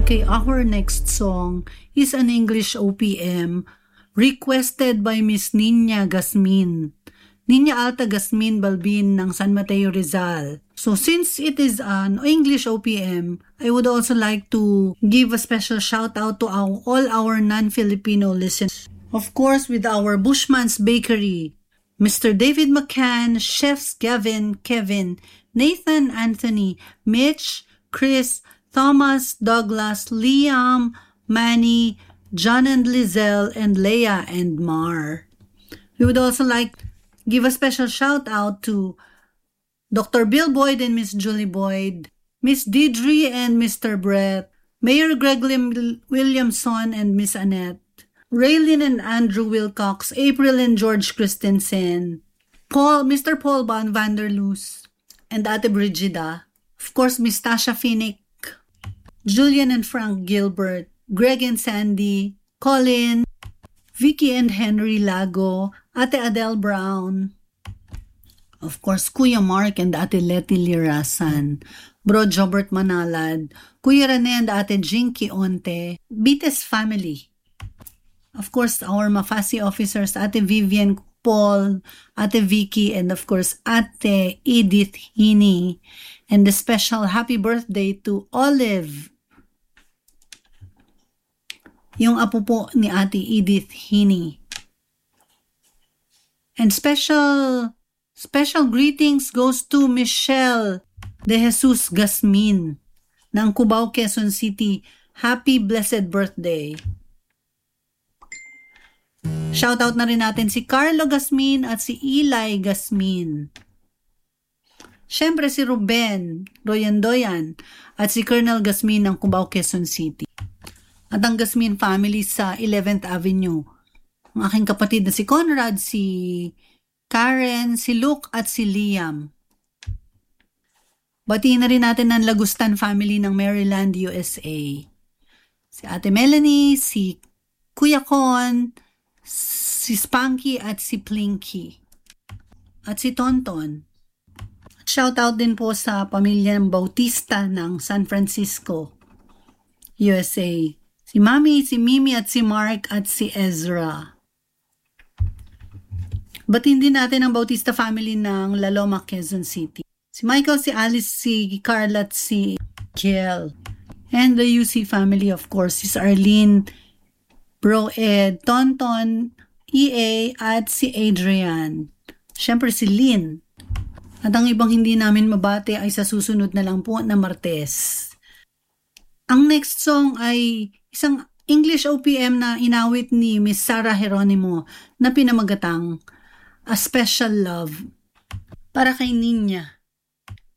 Okay, our next song is an English OPM requested by Miss Nina Gasmin. Nina Alta Gasmin Balbin ng San Mateo Rizal. So since it is an English OPM, I would also like to give a special shout out to all our non-Filipino listeners. Of course, with our Bushman's Bakery, Mr. David McCann, Chefs Gavin, Kevin, Nathan Anthony, Mitch, Chris, Thomas, Douglas, Liam, Manny, John and Lizelle, and Leah and Mar. We would also like to give a special shout out to Dr. Bill Boyd and Miss Julie Boyd, Miss Deidre and Mr. Brett, Mayor Greg Williamson and Miss Annette, Raylin and Andrew Wilcox, April and George Christensen, Mr. Paul Van Vanderloos, and Ate Brigida. Of course, Miss Tasha Finnick, Julian and Frank Gilbert, Greg and Sandy, Colin, Vicky and Henry Lago, Ate Adele Brown, of course, Kuya Mark and Ate Letty Lirasan, Bro Jobert Manalad, Kuya Rene and Ate Jinky Onte, Bites family. Of course, our Mafasi officers, Ate Vivian Paul, Ate Vicky, and of course, Ate Edith Hini. And a special happy birthday to Olive, yung apo po ni Ate Edith Hini. And special greetings goes to Michelle De Jesus Gasmin ng Cubao, Quezon City. Happy blessed birthday. Shoutout na rin natin si Carlo Gasmin at si Eli Gasmin. Siyempre si Ruben Doyan at si Colonel Gasmin ng Cubao, Quezon City. At ang Gasmin family sa 11th Avenue. Ang aking kapatid na si Conrad, si Karen, si Luke at si Liam. Batiin na rin natin ang Lagustan family ng Maryland, USA. Si Ate Melanie, si Kuya Con, si Spanky at si Plinky. At si Tonton. Shoutout din po sa pamilyang Bautista ng San Francisco, USA. Si Mami, si Mimi at si Mark at si Ezra. Batiin din natin ang Bautista family ng La Loma, Quezon City. Si Michael, si Alice, si Carla at si Kiel. And the UC family, of course, is Arlene, Bro Ed, Tonton, EA at si Adrian. Siyempre si Lynn. At ang ibang hindi namin mabate ay sa susunod na lang po na Martes. Ang next song ay isang English OPM na inawit ni Miss Sarah Geronimo na pinamagatang A Special Love para kay Ninya.